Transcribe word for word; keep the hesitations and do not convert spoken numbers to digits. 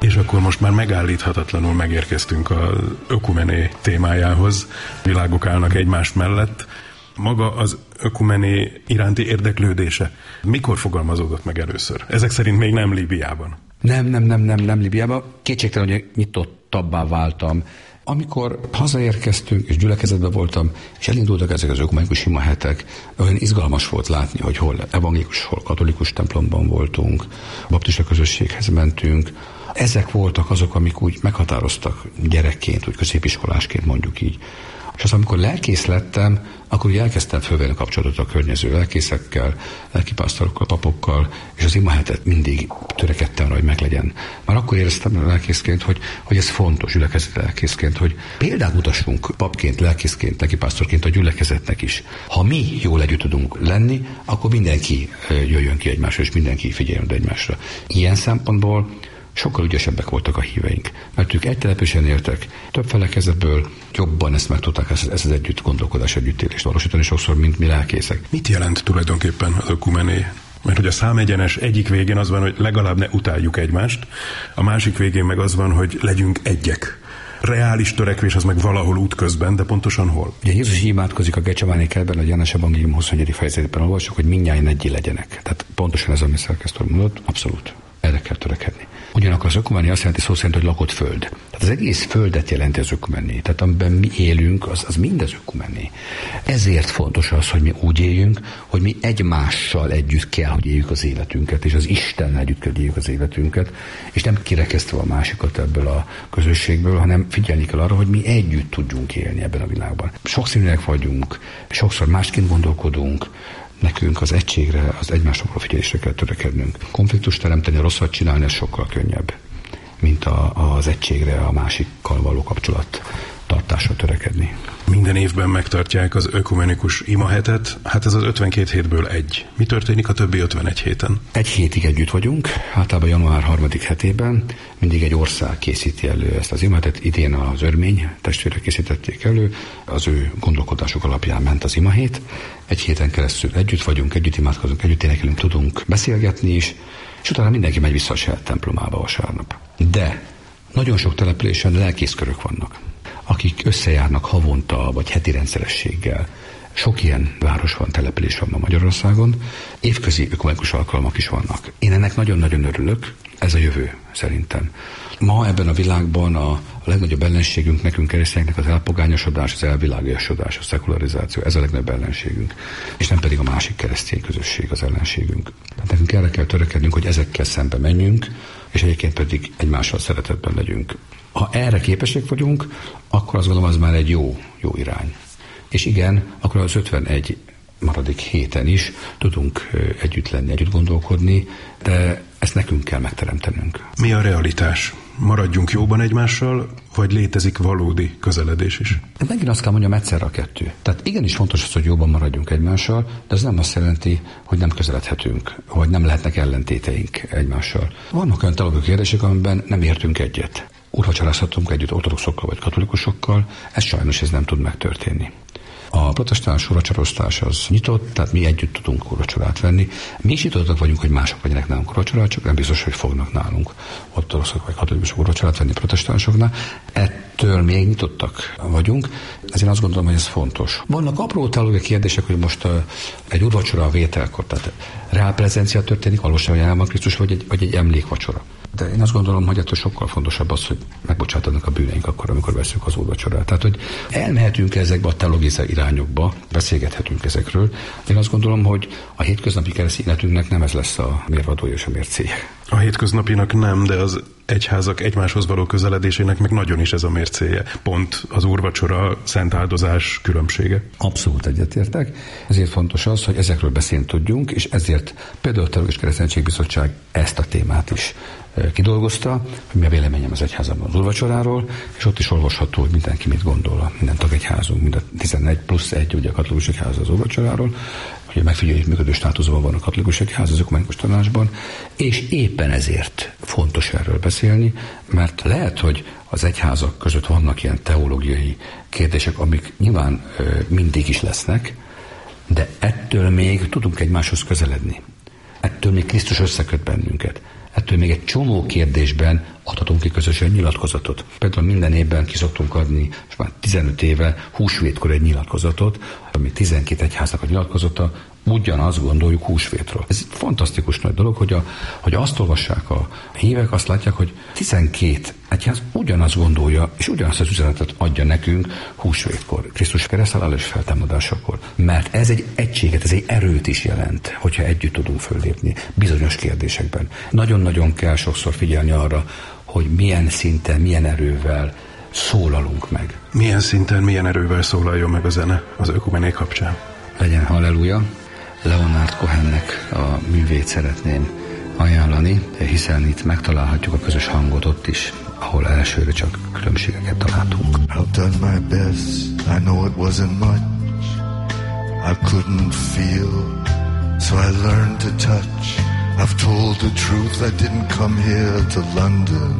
És akkor most már megállíthatatlanul megérkeztünk az ökumené témájához. Világok állnak egymás mellett. Maga az ökumené iránti érdeklődése mikor fogalmazódott meg először? Ezek szerint még nem Líbiában. Nem, nem, nem, nem, nem Líbiában. Kétségtelen, hogy nyitottabbá váltam. Amikor hazaérkeztünk, és gyülekezetben voltam, és elindultak ezek az ökumenikus imahetek, olyan izgalmas volt látni, hogy hol evangélikus, hol katolikus templomban voltunk, baptista közösséghez mentünk. Ezek voltak azok, amik úgy meghatároztak gyerekként, úgy középiskolásként mondjuk így. És aztán, amikor lelkész lettem, akkor úgy elkezdtem fölvenni kapcsolatot a környező lelkészekkel, lelkipásztorokkal, papokkal, és az imahetet mindig törekedtem rá, hogy meglegyen. Már akkor éreztem lelkészként, hogy, hogy ez fontos, gyülekezet lelkészként, hogy példát mutassunk papként, lelkészként, lelkipásztorként a gyülekezetnek is. Ha mi jól együtt tudunk lenni, akkor mindenki jöjjön ki egymásra, és mindenki figyeljen egymásra. Ilyen szempontból sokkal ügyesebbek voltak a híveink, mert ők egy településen éltek, több felekezetből jobban ezt meg tudták, ezt, ezt az együtt gondolkodás, együttélést valósítani sokszor, mint mi lelkészek. Mit jelent tulajdonképpen az ökumené? Mert hogy a számegyenes egyik végén az van, hogy legalább ne utáljuk egymást, a másik végén meg az van, hogy legyünk egyek. Reális törekvés az meg valahol útközben, de pontosan hol? Ugye Jézus imádkozik a Gecsemáné kertben, a János evangélium huszonegyedik fejezetében olvasjuk, hogy mindnyájan egyé legyenek. Tehát pontosan ez, amit szerkesztő mondott, abszolút. Erre kell törekedni. Ugyanakkor az ökumené azt jelenti szó szerint, hogy lakott föld. Tehát az egész földet jelenti az ökumené. Tehát amiben mi élünk, az, az mind az ökumené. Ezért fontos az, hogy mi úgy éljünk, hogy mi egymással együtt kell, hogy éljük az életünket, és az Istennel együtt kell, hogy éljük az életünket, és nem kirekesztve a másikat ebből a közösségből, hanem figyelni kell arra, hogy mi együtt tudjunk élni ebben a világban. Sokszínűek vagyunk, sokszor másként gondolkodunk, nekünk az egységre, az egymásra való figyelésre kell törekednünk. Konfliktust teremteni, rosszat csinálni, ez sokkal könnyebb, mint a, az egységre, a másikkal való kapcsolat tartásra törekedni. Minden évben megtartják az ökumenikus imahetet, hát ez az ötvenkét hétből egy. Mi történik a többi ötvenegy héten? Egy hétig együtt vagyunk, általában január harmadik hetében, mindig egy ország készíti elő ezt az imahetet, idén az örmény testvérek készítették elő, az ő gondolkodásuk alapján ment az imahét. Egy héten keresztül együtt vagyunk, együtt imádkozunk, együtt énekelünk, tudunk beszélgetni is, és utána mindenki megy vissza a saját templomába vasárnap. De nagyon sok településen lelkészkörök vannak, akik összejárnak havonta vagy heti rendszerességgel. Sok ilyen város van, település van ma Magyarországon, évközi ökumenikus alkalmak is vannak. Én ennek nagyon-nagyon örülök, ez a jövő szerintem. Ma ebben a világban a legnagyobb ellenségünk nekünk keresztényeknek az elpogányosodás, az elvilágiasodás, a szekularizáció, ez a legnagyobb ellenségünk, és nem pedig a másik keresztény közösség az ellenségünk. Tehát nekünk erre kell törekednünk, hogy ezekkel szembe menjünk, és egyébként pedig egymással szeretetben legyünk. Ha erre képesek vagyunk, akkor azt gondolom, az már egy jó, jó irány. És igen, akkor az ötvenegy maradék héten is tudunk együtt lenni, együtt gondolkodni, de ezt nekünk kell megteremtenünk. Mi a realitás? Maradjunk jóban egymással, vagy létezik valódi közeledés is? Megint azt kell mondjam, egyszerre a kettő. Tehát igenis fontos az, hogy jóban maradjunk egymással, de ez nem azt jelenti, hogy nem közeledhetünk, vagy nem lehetnek ellentéteink egymással. Vannak olyan teológiai kérdések, amiben nem értünk egyet. Úrvacsorázhatunk együtt ortodoxokkal vagy katolikusokkal, ez sajnos ez nem tud megtörténni. A protestáns úrvacsoroztás az nyitott, tehát mi együtt tudunk úrvacsorát venni. Mi is nyitottak vagyunk, hogy mások vegyenek nálunk úrvacsorát, csak nem biztos, hogy fognak nálunk ortodoxok vagy katolikusok úrvacsorát venni protestánsoknál. Ettől még nyitottak vagyunk, ezért azt gondolom, hogy ez fontos. Vannak apró teológiai kérdések, hogy most egy úrvacsora a vételkor, tehát reálprezencia történik, valóságban jelen van Krisztus, vagy egy, vagy egy emlékvacsora. De én azt gondolom, hogy ettől sokkal fontosabb az, hogy megbocsátanak a bűneink akkor, amikor veszünk az úrvacsorát. Tehát, hogy elmehetünk ezekbe a teológiai irányokba, beszélgethetünk ezekről. Én azt gondolom, hogy a hétköznapi keresztény életünknek nem ez lesz a mérvadója és a mércéje. A hétköznapinak nem, de az egyházak egymáshoz való közeledésének meg nagyon is ez a mércéje. Pont az úrvacsora, szent áldozás különbsége. Abszolút egyetértek. Ezért fontos az, hogy ezekről beszélni tudjunk, és ezért például a Teológiai Kereszténységbizottság ezt a témát is kidolgozta, hogy mi a véleményem az egyházban az úrvacsoráról, és ott is olvasható, hogy mindenki mit gondol, minden tagegyházunk, mind a tizenegy plusz egy, ugye a katolikus egyház az úrvacsoráról, hogy a megfigyelés működő státuszban van a katolikus egyház az ökumenikus tanácsban, és éppen ezért fontos erről beszélni, mert lehet, hogy az egyházak között vannak ilyen teológiai kérdések, amik nyilván ö, mindig is lesznek, de ettől még tudunk egymáshoz közeledni. Ettől még Krisztus összeköt bennünket. Ettől még egy csomó kérdésben adhatunk ki közösen nyilatkozatot. Például minden évben ki szoktunk adni, és már tizenöt éve húsvétkor egy nyilatkozatot, ami tizenkét egyháznak a nyilatkozata, ugyanazt gondoljuk húsvétről. Ez fantasztikus nagy dolog, hogy, a, hogy azt olvassák a hívek, azt látják, hogy tizenkét egyház ugyanazt gondolja, és ugyanazt az üzenetet adja nekünk húsvétkor, Krisztus kereszthalálás feltámadásakor. Mert ez egy egységet, ez egy erőt is jelent, hogyha együtt tudunk föllépni bizonyos kérdésekben. Nagyon-nagyon kell sokszor figyelni arra, hogy milyen szinten, milyen erővel szólalunk meg. Milyen szinten, milyen erővel szólaljon meg a zene az ökumené kapcsán? Legyen halleluja! Leonard Cohennek a művét szeretném ajánlani, hiszen itt megtalálhatjuk a közös hangot ott is, ahol elsőre csak különbségeket találtunk. I've done my best, I know it wasn't much, I couldn't feel, so I learned to touch. I've told the truth, I didn't come here to London